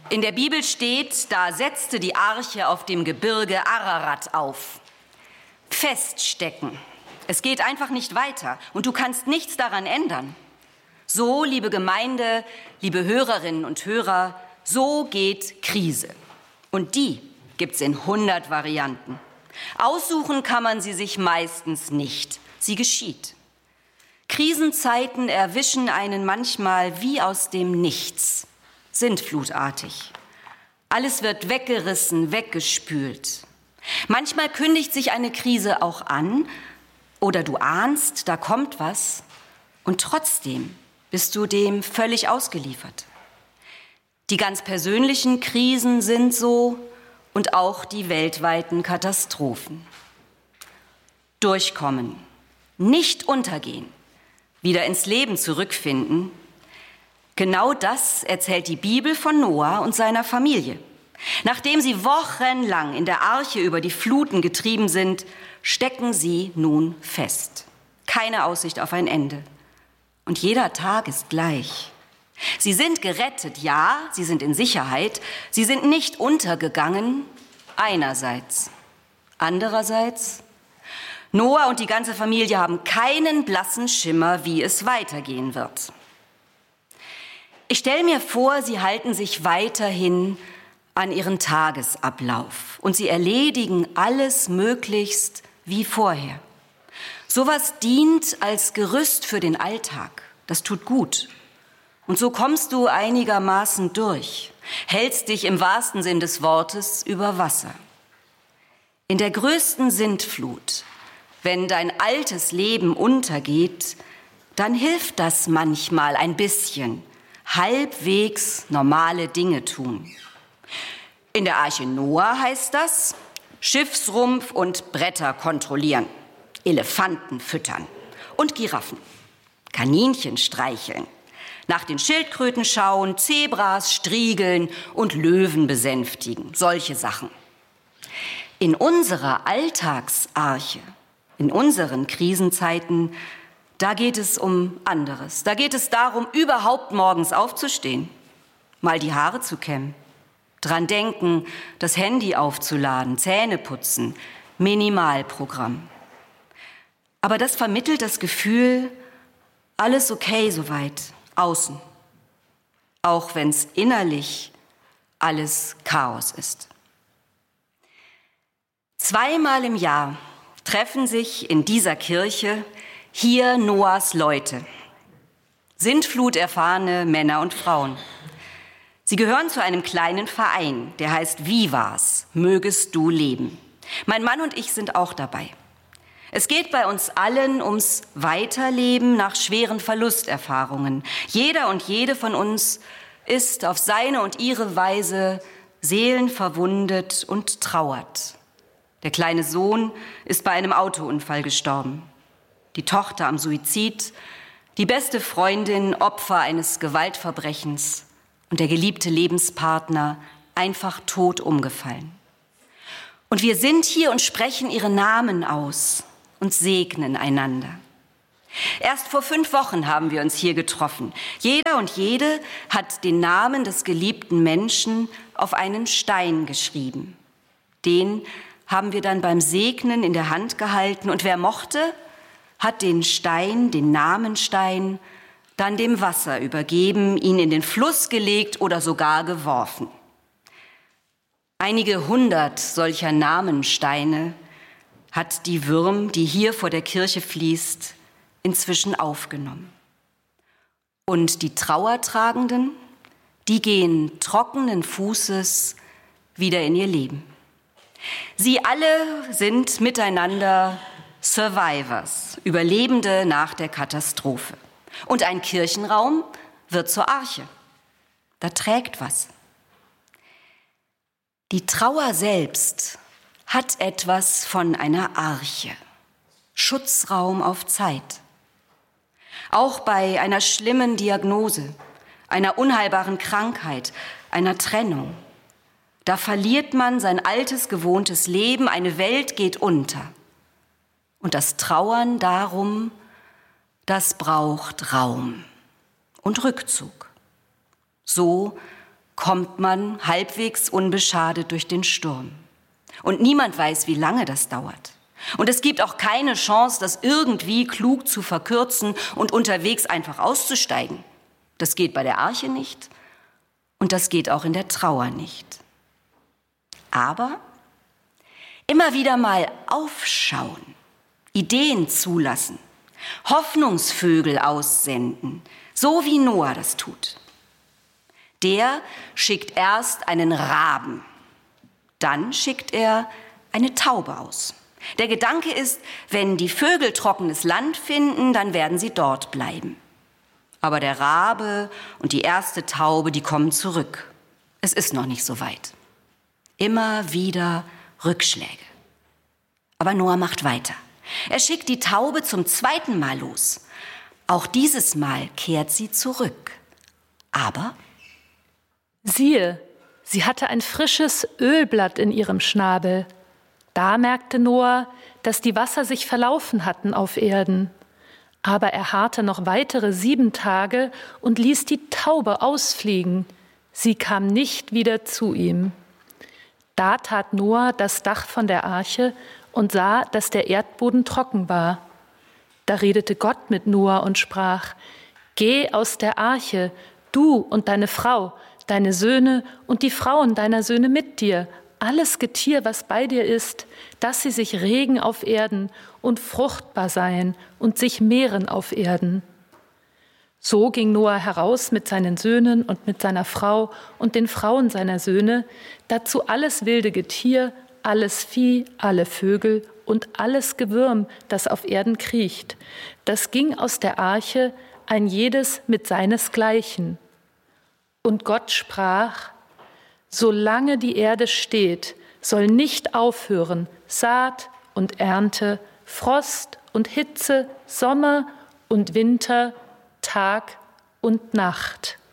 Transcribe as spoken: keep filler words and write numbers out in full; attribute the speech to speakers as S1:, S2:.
S1: In der Bibel steht, da setzte die Arche auf dem Gebirge Ararat auf. Feststecken. Es geht einfach nicht weiter und du kannst nichts daran ändern. So, liebe Gemeinde, liebe Hörerinnen und Hörer, so geht Krise. Und die gibt's in hundert Varianten. Aussuchen kann man sie sich meistens nicht. Sie geschieht. Krisenzeiten erwischen einen manchmal wie aus dem Nichts, sintflutartig. Alles wird weggerissen, weggespült. Manchmal kündigt sich eine Krise auch an oder du ahnst, da kommt was und trotzdem bist du dem völlig ausgeliefert. Die ganz persönlichen Krisen sind so und auch die weltweiten Katastrophen. Durchkommen, nicht untergehen, wieder ins Leben zurückfinden. Genau das erzählt die Bibel von Noah und seiner Familie. Nachdem sie wochenlang in der Arche über die Fluten getrieben sind, stecken sie nun fest. Keine Aussicht auf ein Ende. Und jeder Tag ist gleich. Sie sind gerettet, ja, sie sind in Sicherheit. Sie sind nicht untergegangen, einerseits. Andererseits, Noah und die ganze Familie haben keinen blassen Schimmer, wie es weitergehen wird. Ich stelle mir vor, sie halten sich weiterhin an ihren Tagesablauf und sie erledigen alles möglichst wie vorher. Sowas dient als Gerüst für den Alltag. Das tut gut. Und so kommst du einigermaßen durch, hältst dich im wahrsten Sinn des Wortes über Wasser. In der größten Sintflut, wenn dein altes Leben untergeht, dann hilft das manchmal ein bisschen, halbwegs normale Dinge tun. In der Arche Noah heißt das, Schiffsrumpf und Bretter kontrollieren, Elefanten füttern und Giraffen, Kaninchen streicheln, nach den Schildkröten schauen, Zebras striegeln und Löwen besänftigen, solche Sachen. In unserer Alltagsarche, in unseren Krisenzeiten, da geht es um anderes. Da geht es darum, überhaupt morgens aufzustehen, mal die Haare zu kämmen, dran denken, das Handy aufzuladen, Zähne putzen, Minimalprogramm. Aber das vermittelt das Gefühl, alles okay soweit, außen. Auch wenn es innerlich alles Chaos ist. Zweimal im Jahr treffen sich in dieser Kirche hier Noahs Leute, sintfluterfahrene Männer und Frauen. Sie gehören zu einem kleinen Verein, der heißt Vivas, mögest du leben. Mein Mann und ich sind auch dabei. Es geht bei uns allen ums Weiterleben nach schweren Verlusterfahrungen. Jeder und jede von uns ist auf seine und ihre Weise seelenverwundet und trauert. Der kleine Sohn ist bei einem Autounfall gestorben. Die Tochter am Suizid, die beste Freundin Opfer eines Gewaltverbrechens und der geliebte Lebenspartner einfach tot umgefallen. Und wir sind hier und sprechen ihre Namen aus und segnen einander. Erst vor fünf Wochen haben wir uns hier getroffen. Jeder und jede hat den Namen des geliebten Menschen auf einen Stein geschrieben. Den haben wir dann beim Segnen in der Hand gehalten und wer mochte, hat den Stein, den Namenstein, dann dem Wasser übergeben, ihn in den Fluss gelegt oder sogar geworfen. Einige hundert solcher Namensteine hat die Würm, die hier vor der Kirche fließt, inzwischen aufgenommen. Und die Trauertragenden, die gehen trockenen Fußes wieder in ihr Leben. Sie alle sind miteinander Survivors, Überlebende nach der Katastrophe. Und ein Kirchenraum wird zur Arche. Da trägt was. Die Trauer selbst hat etwas von einer Arche. Schutzraum auf Zeit. Auch bei einer schlimmen Diagnose, einer unheilbaren Krankheit, einer Trennung. Da verliert man sein altes, gewohntes Leben, eine Welt geht unter. Und das Trauern darum, das braucht Raum und Rückzug. So kommt man halbwegs unbeschadet durch den Sturm. Und niemand weiß, wie lange das dauert. Und es gibt auch keine Chance, das irgendwie klug zu verkürzen und unterwegs einfach auszusteigen. Das geht bei der Arche nicht und das geht auch in der Trauer nicht. Aber immer wieder mal aufschauen, Ideen zulassen, Hoffnungsvögel aussenden, so wie Noah das tut. Der schickt erst einen Raben, dann schickt er eine Taube aus. Der Gedanke ist, wenn die Vögel trockenes Land finden, dann werden sie dort bleiben. Aber der Rabe und die erste Taube, die kommen zurück. Es ist noch nicht so weit. Immer wieder Rückschläge. Aber Noah macht weiter. Er schickt die Taube zum zweiten Mal los. Auch dieses Mal kehrt sie zurück. Aber
S2: siehe, sie hatte ein frisches Ölblatt in ihrem Schnabel. Da merkte Noah, dass die Wasser sich verlaufen hatten auf Erden. Aber er harrte noch weitere sieben Tage und ließ die Taube ausfliegen. Sie kam nicht wieder zu ihm. Da tat Noah das Dach von der Arche und sah, dass der Erdboden trocken war. Da redete Gott mit Noah und sprach: Geh aus der Arche, du und deine Frau, deine Söhne und die Frauen deiner Söhne mit dir, alles Getier, was bei dir ist, dass sie sich regen auf Erden und fruchtbar seien und sich mehren auf Erden. So ging Noah heraus mit seinen Söhnen und mit seiner Frau und den Frauen seiner Söhne, dazu alles wilde Getier, alles Vieh, alle Vögel und alles Gewürm, das auf Erden kriecht. Das ging aus der Arche, ein jedes mit seinesgleichen. Und Gott sprach: Solange die Erde steht, soll nicht aufhören Saat und Ernte, Frost und Hitze, Sommer und Winter, Tag und Nacht.